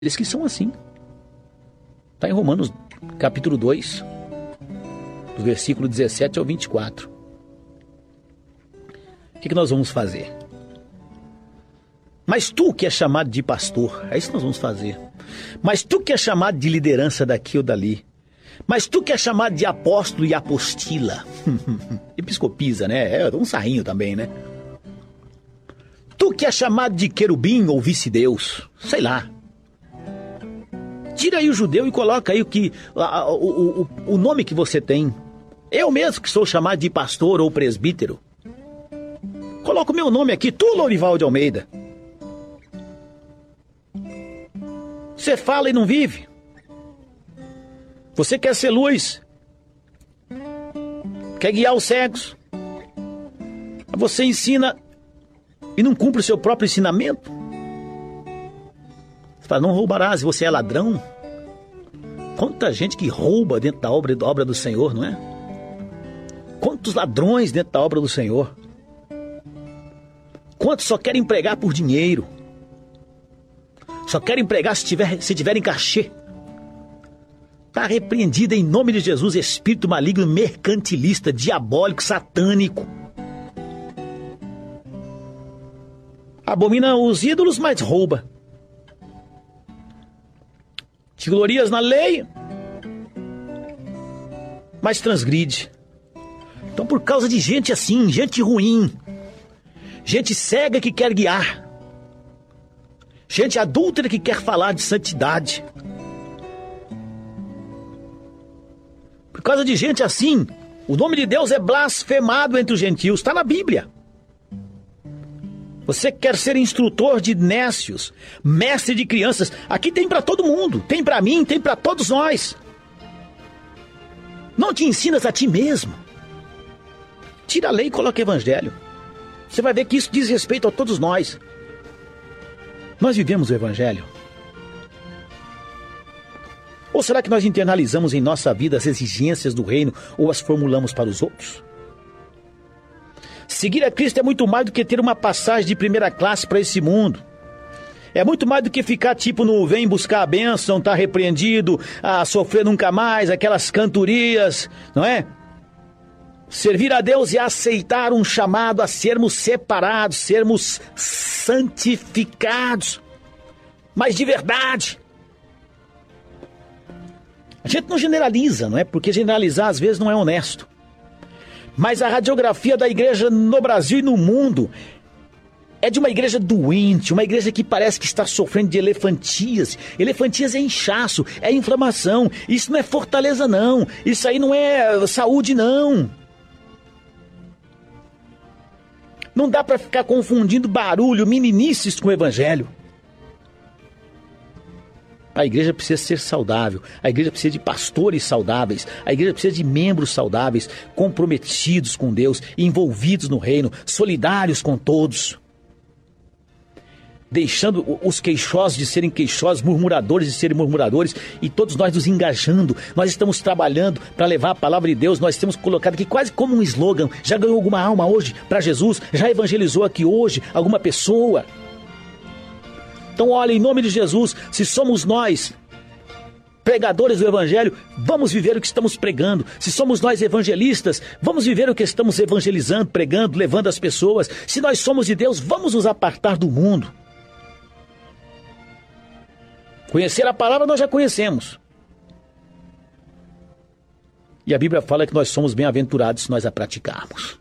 Eles que são assim. Está em Romanos capítulo 2, do versículo 17 ao 24. O que nós vamos fazer? Mas tu que é chamado de pastor, é isso que nós vamos fazer. Mas tu que é chamado de liderança daqui ou dali. Mas tu que é chamado de apóstolo e apostila. Episcopisa, né? É um sarrinho também, né? Tu que é chamado de querubim ou vice-deus, sei lá. Tira aí o judeu e coloca aí o nome que você tem. Eu mesmo que sou chamado de pastor ou presbítero. Coloca o meu nome aqui, tu, Lourival de Almeida. Você fala e não vive. Você quer ser luz. Quer guiar os cegos. Você ensina e não cumpre o seu próprio ensinamento. Você fala, não roubarás, você é ladrão. Quanta gente que rouba dentro da obra do Senhor, não é? Quantos ladrões dentro da obra do Senhor. Quantos só querem pregar por dinheiro. Só querem pregar se tiverem cachê. Está repreendido em nome de Jesus, espírito maligno, mercantilista, diabólico, satânico. Abomina os ídolos, mas rouba. Te glorias na lei, mas transgride. Então, por causa de gente assim, gente ruim, gente cega que quer guiar, gente adúltera que quer falar de santidade, por causa de gente assim, o nome de Deus é blasfemado entre os gentios. Está na Bíblia. Você quer ser instrutor de nécios, mestre de crianças. Aqui tem para todo mundo. Tem para mim, tem para todos nós. Não te ensinas a ti mesmo. Tira a lei e coloca o evangelho. Você vai ver que isso diz respeito a todos nós. Nós vivemos o evangelho. Ou será que nós internalizamos em nossa vida as exigências do reino ou as formulamos para os outros? Seguir a Cristo é muito mais do que ter uma passagem de primeira classe para esse mundo. É muito mais do que ficar tipo no vem buscar a bênção, tá repreendido, a sofrer nunca mais, aquelas cantorias, não é? Servir a Deus e aceitar um chamado a sermos separados, sermos santificados, mas de verdade. A gente não generaliza, não é? Porque generalizar às vezes não é honesto. Mas a radiografia da igreja no Brasil e no mundo é de uma igreja doente, uma igreja que parece que está sofrendo de elefantíase. Elefantíase é inchaço, é inflamação. Isso não é fortaleza, não. Isso aí não é saúde, não. Não dá para ficar confundindo barulho, meninices com o evangelho. A igreja precisa ser saudável, a igreja precisa de pastores saudáveis, a igreja precisa de membros saudáveis, comprometidos com Deus, envolvidos no reino, solidários com todos. Deixando os queixosos de serem queixosos, murmuradores de serem murmuradores, e todos nós nos engajando. Nós estamos trabalhando para levar a palavra de Deus. Nós temos colocado aqui quase como um slogan. Já ganhou alguma alma hoje para Jesus? Já evangelizou aqui hoje alguma pessoa? Então olha, em nome de Jesus, se somos nós pregadores do evangelho, vamos viver o que estamos pregando. Se somos nós evangelistas, vamos viver o que estamos evangelizando, pregando, levando as pessoas. Se nós somos de Deus, vamos nos apartar do mundo. Conhecer a palavra nós já conhecemos. E a Bíblia fala que nós somos bem-aventurados se nós a praticarmos.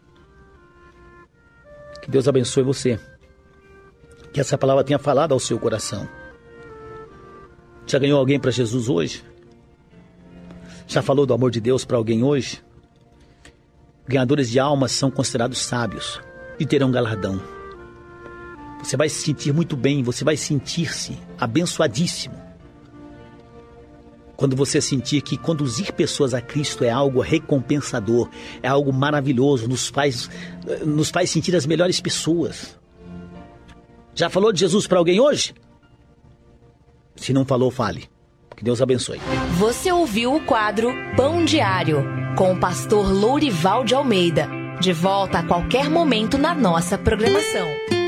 Que Deus abençoe você. Que essa palavra tenha falado ao seu coração. Já ganhou alguém para Jesus hoje? Já falou do amor de Deus para alguém hoje? Ganhadores de almas são considerados sábios e terão galardão. Você vai se sentir muito bem, você vai sentir-se abençoadíssimo. Quando você sentir que conduzir pessoas a Cristo é algo recompensador, é algo maravilhoso, nos faz sentir as melhores pessoas. Já falou de Jesus para alguém hoje? Se não falou, fale. Que Deus abençoe. Você ouviu o quadro Pão Diário, com o pastor Lourival de Almeida. De volta a qualquer momento na nossa programação.